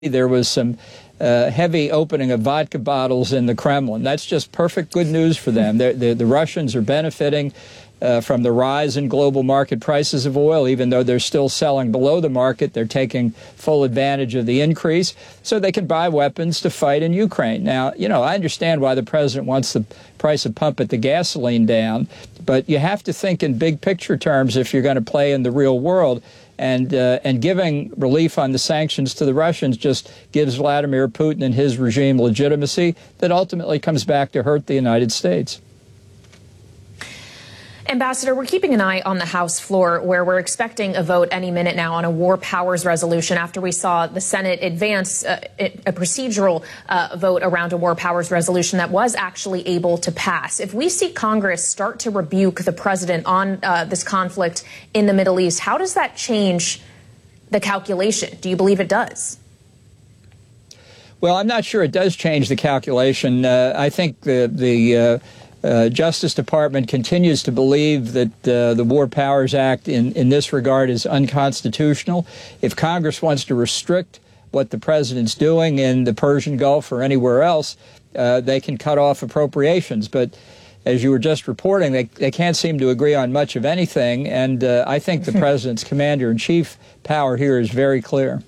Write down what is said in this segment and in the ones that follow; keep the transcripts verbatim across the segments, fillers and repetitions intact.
There was some uh, heavy opening of vodka bottles in the Kremlin. That's just perfect good news for them. They're, they're, the Russians are benefiting uh, from the rise in global market prices of oil. Even though they're still selling below the market, they're taking full advantage of the increase so they can buy weapons to fight in Ukraine. Now, you know, I understand why the president wants the price of pump at the gasoline down, but you have to think in big picture terms if you're going to play in the real world. And, uh, and giving relief on the sanctions to the Russians just gives Vladimir Putin and his regime legitimacy that ultimately comes back to hurt the United States. Ambassador, we're keeping an eye on the House floor, where we're expecting a vote any minute now on a war powers resolution after we saw the Senate advance uh, a procedural uh, vote around a war powers resolution that was actually able to pass. If we see Congress start to rebuke the president on uh, this conflict in the Middle East, how does that change the calculation? Do you believe it does? Well, I'm not sure it does change the calculation. Uh, I think the the uh, Uh, Justice Department continues to believe that uh, the War Powers Act in, in this regard is unconstitutional. If Congress wants to restrict what the president's doing in the Persian Gulf or anywhere else, uh, they can cut off appropriations. But as you were just reporting, they, they can't seem to agree on much of anything. And uh, I think the president's commander-in-chief power here is very clear.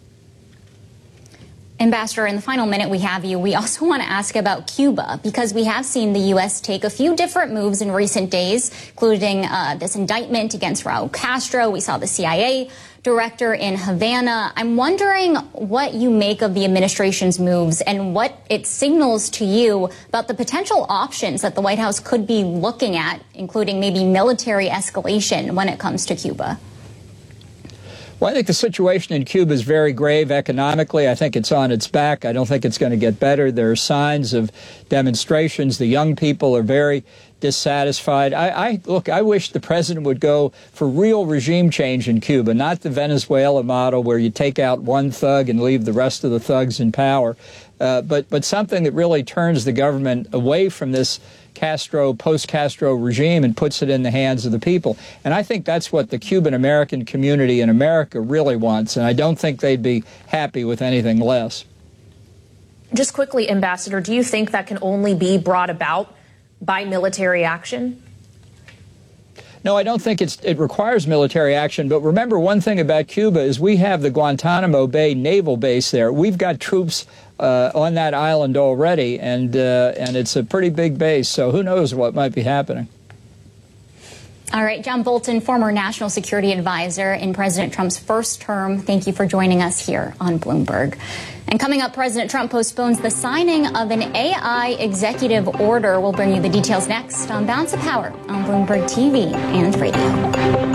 Ambassador, in the final minute we have you, we also want to ask about Cuba, because we have seen the U S take a few different moves in recent days, including uh, this indictment against Raul Castro. We saw the C I A director in Havana. I'm wondering what you make of the administration's moves and what it signals to you about the potential options that the White House could be looking at, including maybe military escalation when it comes to Cuba. Well, I think the situation in Cuba is very grave economically. I think it's on its back. I don't think it's going to get better. There are signs of demonstrations. The young people are very dissatisfied. I, I look, I wish the president would go for real regime change in Cuba, not the Venezuela model where you take out one thug and leave the rest of the thugs in power, uh, but, but something that really turns the government away from this Castro, post-Castro regime and puts it in the hands of the people. And I think that's what the Cuban-American community in America really wants, and I don't think they'd be happy with anything less. Just quickly, Ambassador, do you think that can only be brought about by military action? No, I don't think it's, it requires military action. But remember, one thing about Cuba is we have the Guantanamo Bay naval base there. We've got troops uh, on that island already, and, uh, and it's a pretty big base. So who knows what might be happening. All right, John Bolton, former national security advisor in President Trump's first term. Thank you for joining us here on Bloomberg. And coming up, President Trump postpones the signing of an A I executive order. We'll bring you the details next on Balance of Power on Bloomberg T V and radio.